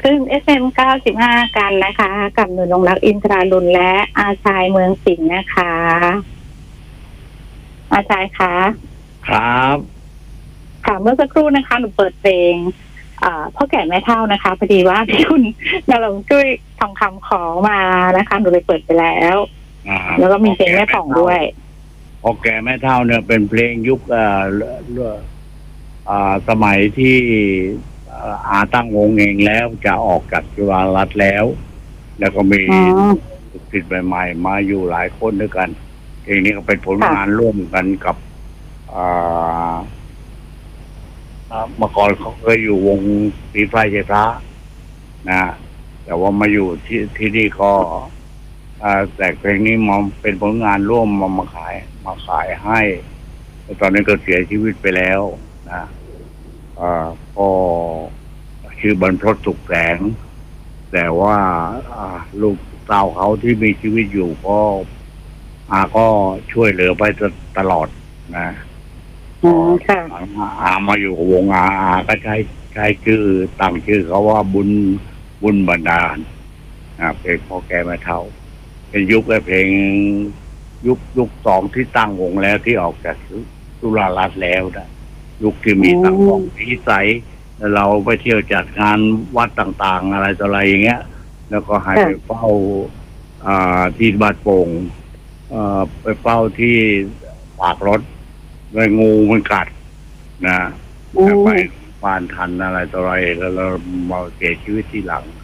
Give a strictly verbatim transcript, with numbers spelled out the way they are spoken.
ขึ้น เอฟ เอ็ม เก้าสิบห้า กันนะคะกับหนูนงรักอินทราลุนและอาชายเมืองสิงห์นะคะอาชายคะครับค่ะเมื่อสักครู่นะคะหนูเปิดเพลงพ่อแก่แม่เฒ่านะคะพอดีว่าพี่คุณนรงค์ช่วยทองคำขอมานะคะหนูเลยเปิดไปแล้วแล้วก็มีเพลงแม่ผ่องด้วยพ่อแก่แม่เฒ่าเนี่ยเป็นเพลงยุคอ่าอ่าสมัยที่อาตั้งวงเองแล้วจะออกจากจุฬารัตน์แล้วแล้วก็มีศิษย์ใหม่ๆมาอยู่หลายคนด้วยกันเพลงนี้ก็เป็นผลงานร่วมกันกับอ่าเมื่อก่อนเขาเคยอยู่วงตีไฟใจพระนะแต่ว่ามาอยู่ที่ที่นี่ก็แต่เพลงนี้มันเป็นผลงานร่วมมามาขายมาขายให้ตอนนี้ก็เสียชีวิตไปแล้วนะอ่าก็ชื่อบรรพตสุขแสงแต่ว่าลูกสาวเขาที่มีชีวิตอยู่ก็อาก็ช่วยเหลือไปตลอดนะอ๋อค่ะอามาอยู่วงอาอาก็ใช้ใช้ชื่อตั้งชื่อเขาว่าบุญบุญบันดาลนะเพลงพ่อแก่แม่เฒ่าเป็นยุคเพลงยุคยุคสองที่ตั้งวงแล้วที่ออกจากจุฬารัตน์แล้วนะยุคที่มีสังคมสีใสเราไปเที่ยวจัดงานวัดต่างๆอะไรต่ออะไรอย่างเงี้ยแล้วก็ให้ไปเฝ้าที่บ้านโป่งไปเฝ้าที่ปากรถโดยงูมันกัดนะไปบ้านทันอะไรต่ออะไรแล้วเราเสียชีวิตที่หลัง